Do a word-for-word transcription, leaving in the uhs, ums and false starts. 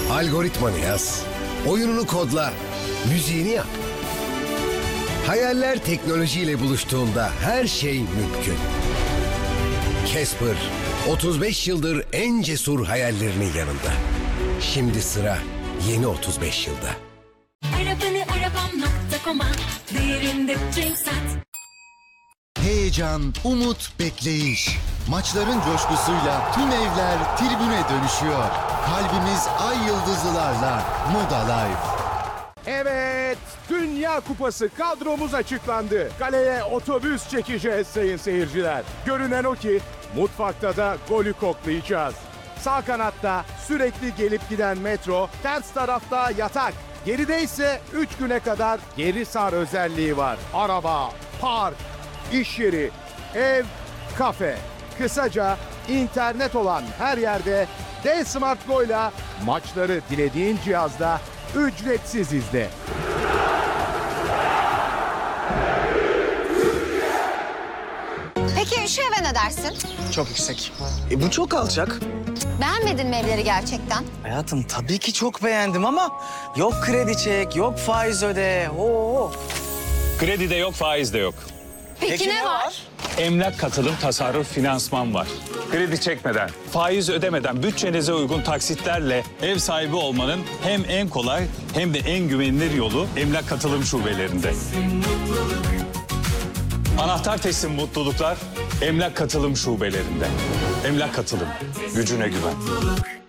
Algoritmanı yaz, oyununu kodla, müziğini yap. Hayaller teknolojiyle buluştuğunda her şey mümkün. Casper, otuz beş yıldır en cesur hayallerinin yanında. Şimdi sıra yeni otuz beş yılda. Arabanı arabam nokta com'a değerinde cenk sat. Heyecan, umut, bekleyiş. Maçların coşkusuyla tüm evler tribüne dönüşüyor. Kalbimiz ay yıldızlılarla Moda Life. Evet, Dünya Kupası kadromuz açıklandı. Kaleye otobüs çekeceğiz sayın seyirciler. Görünen o ki mutfakta da golü koklayacağız. Sağ kanatta sürekli gelip giden metro, ters tarafta yatak. Geride ise üç güne kadar geri sar özelliği var. Araba, park, iş yeri, ev, kafe. Kısaca internet olan her yerde D-Smart Go'yla maçları dilediğin cihazda ücretsiz izle. Peki şu eve ne dersin? Çok yüksek. E bu çok alçak. Beğenmedin mi evleri gerçekten? Hayatım tabii ki çok beğendim ama yok kredi çek, yok faiz öde. Oo. Kredi de yok, faiz de yok. Peki, ne, var? Emlak katılım tasarruf finansman var. Kredi çekmeden, faiz ödemeden bütçenize uygun taksitlerle ev sahibi olmanın hem en kolay hem de en güvenilir yolu emlak katılım şubelerinde. Anahtar teslim mutluluklar emlak katılım şubelerinde. Emlak katılım, gücüne güven.